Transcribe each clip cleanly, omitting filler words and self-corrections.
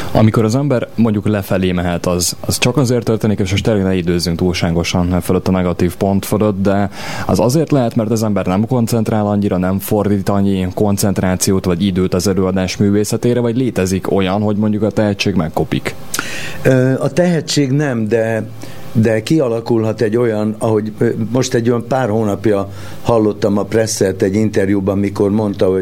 Amikor az ember mondjuk lefelé mehet, az csak azért történik, és most tényleg ne időzzünk túlságosan fölött a negatív pont fölött, de az azért lehet, mert az ember nem koncentrál annyira, nem fordít annyi koncentrációt vagy időt az előadás művészetére, vagy létezik olyan, hogy mondjuk a tehetség megkopik? A tehetség nem, de kialakulhat egy olyan, ahogy most egy olyan pár hónapja hallottam a Presszert egy interjúban, mikor mondta,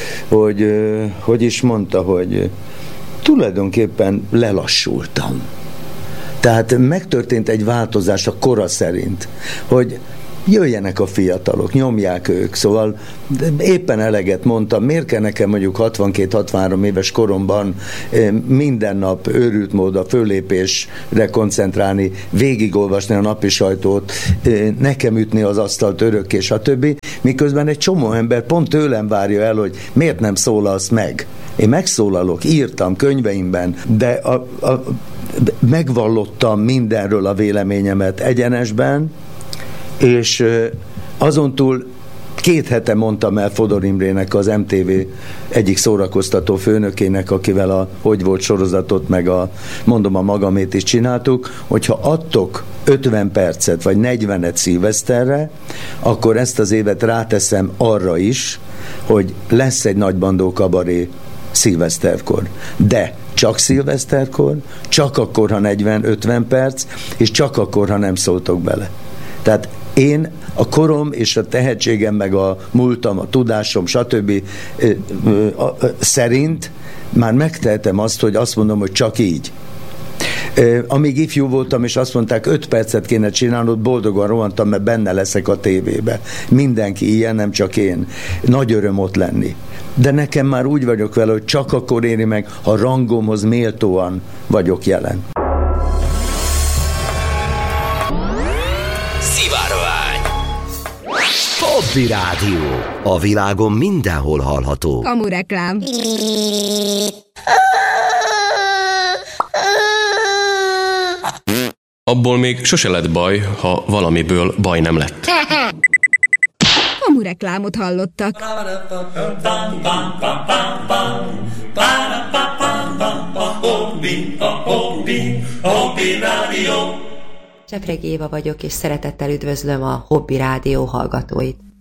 hogy tulajdonképpen lelassultam. Tehát megtörtént egy változás a kora szerint, hogy jöjjenek a fiatalok, nyomják ők, szóval éppen eleget mondtam, miért kell nekem mondjuk 62-63 éves koromban minden nap őrült mód a fölépésre koncentrálni, végigolvasni a napi sajtót, nekem ütni az asztalt örökké, stb. Miközben egy csomó ember pont tőlem várja el, hogy miért nem szólalsz meg. Én megszólalok, írtam könyveimben, de megvallottam mindenről a véleményemet egyenesben, és azon túl 2 hete mondtam el Fodor Imrének, az MTV egyik szórakoztató főnökének, akivel a Hogy volt sorozatot, meg a magamét is csináltuk, hogyha adtok 50 percet, vagy 40-et szilveszterre, akkor ezt az évet ráteszem arra is, hogy lesz egy nagybandó kabaré szilveszterkor. De csak szilveszterkor, csak akkor, ha 40-50 perc, és csak akkor, ha nem szóltok bele. Tehát én a korom és a tehetségem, meg a múltam, a tudásom, stb. Szerint már megtehetem azt, hogy azt mondom, hogy csak így. Amíg ifjú voltam, és azt mondták, 5 percet kéne csinálnod, boldogan rohantam, mert benne leszek a tévébe. Mindenki ilyen, nem csak én. Nagy öröm ott lenni. De nekem már úgy vagyok vele, hogy csak akkor éri meg, ha rangomhoz méltóan vagyok jelen. Hobby Rádió. A világon mindenhol hallható. Kamureklám. Abból még sose lett baj, ha valamiből baj nem lett. Kamureklámot hallottak. Csepregi Éva vagyok, és szeretettel üdvözlöm a Hobby Rádió hallgatóit.